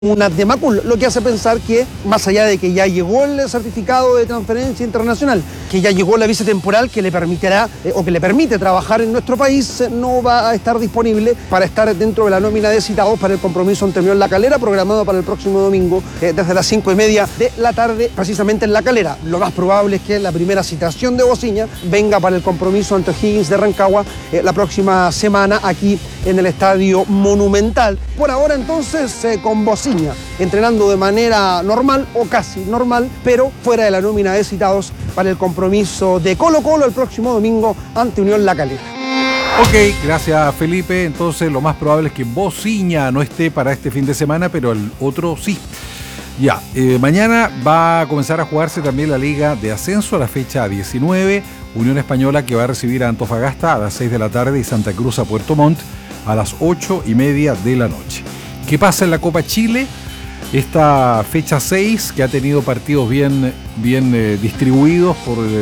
una de Macul, lo que hace pensar que, más allá de que ya llegó el certificado de transferencia internacional, que ya llegó la visa temporal que le permitirá o que le permite trabajar en nuestro país, no va a estar disponible para estar dentro de la nómina de citados para el compromiso ante Unión La Calera, programado para el próximo domingo desde las 5:30 de la tarde, precisamente en La Calera. Lo más probable es que la primera citación de Bociña venga para el compromiso ante O'Higgins de Rancagua la próxima semana aquí en el Estadio Monumental. Por ahora entonces con Bociña entrenando de manera normal o casi normal, pero fuera de la nómina de citados para el compromiso de Colo-Colo el próximo domingo ante Unión La Calera. Ok, gracias Felipe. Entonces lo más probable es que Bociña no esté para este fin de semana, pero el otro sí. Ya, mañana va a comenzar a jugarse también la Liga de Ascenso a la fecha 19. Unión Española que va a recibir a Antofagasta a las 6 de la tarde y Santa Cruz a Puerto Montt a las 8:30 de la noche. ¿Qué pasa en la Copa Chile? Esta fecha 6, que ha tenido partidos bien distribuidos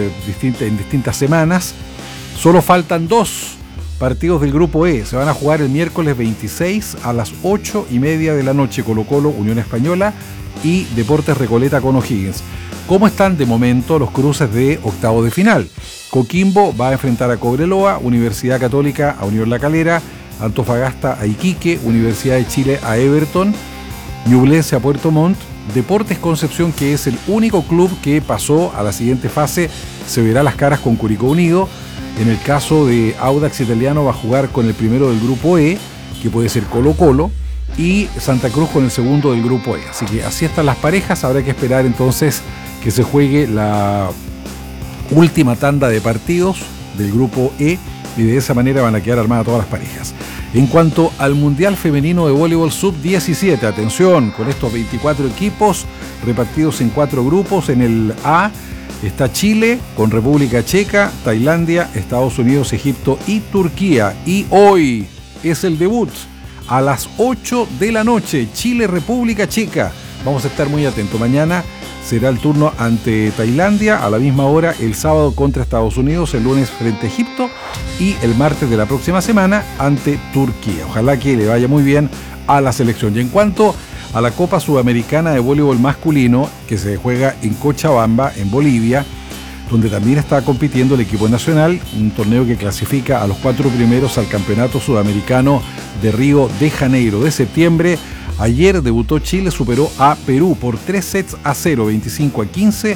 en distintas semanas. Solo faltan 2 partidos del Grupo E. Se van a jugar el miércoles 26 a las 8:30 de la noche. Colo-Colo, Unión Española y Deportes Recoleta con O'Higgins. ¿Cómo están de momento los cruces de octavo de final? Coquimbo va a enfrentar a Cobreloa, Universidad Católica a Unión La Calera, Antofagasta a Iquique, Universidad de Chile a Everton, Ñublense a Puerto Montt, Deportes Concepción, que es el único club que pasó a la siguiente fase, se verá las caras con Curicó Unido. En el caso de Audax Italiano va a jugar con el primero del Grupo E, que puede ser Colo-Colo, y Santa Cruz con el segundo del Grupo E. Así que así están las parejas, habrá que esperar entonces que se juegue la última tanda de partidos del Grupo E, y de esa manera van a quedar armadas todas las parejas. En cuanto al Mundial Femenino de Voleibol Sub-17, atención, con estos 24 equipos repartidos en 4 grupos. En el A está Chile con República Checa, Tailandia, Estados Unidos, Egipto y Turquía. Y hoy es el debut a las 8 de la noche, Chile-República Checa. Vamos a estar muy atentos. Mañana será el turno ante Tailandia a la misma hora, el sábado contra Estados Unidos, el lunes frente a Egipto y el martes de la próxima semana ante Turquía. Ojalá que le vaya muy bien a la selección. Y en cuanto a la Copa Sudamericana de Voleibol Masculino, que se juega en Cochabamba, en Bolivia, donde también está compitiendo el equipo nacional, un torneo que clasifica a los 4 primeros al Campeonato Sudamericano de Río de Janeiro de septiembre. Ayer debutó Chile, superó a Perú por 3-0, 25-15,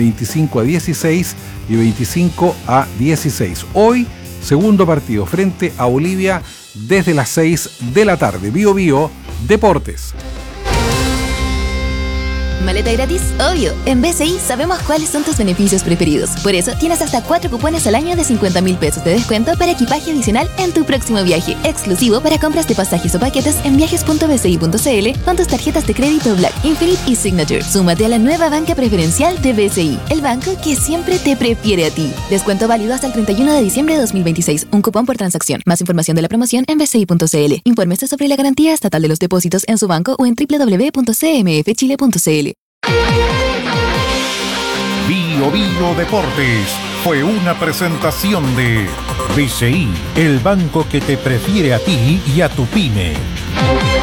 25-16 y 25-16. Hoy, segundo partido frente a Bolivia desde las 6 de la tarde. Bio Bio Deportes. ¿Maleta gratis? Obvio. En BCI sabemos cuáles son tus beneficios preferidos. Por eso tienes hasta 4 cupones al año de 50.000 pesos de descuento para equipaje adicional en tu próximo viaje. Exclusivo para compras de pasajes o paquetes en viajes.bci.cl con tus tarjetas de crédito Black, Infinite y Signature. Súmate a la nueva banca preferencial de BCI, el banco que siempre te prefiere a ti. Descuento válido hasta el 31 de diciembre de 2026. Un cupón por transacción. Más información de la promoción en bci.cl. Infórmese sobre la garantía estatal de los depósitos en su banco o en www.cmfchile.cl. Bio Bio Deportes fue una presentación de BCI, el banco que te prefiere a ti y a tu pyme.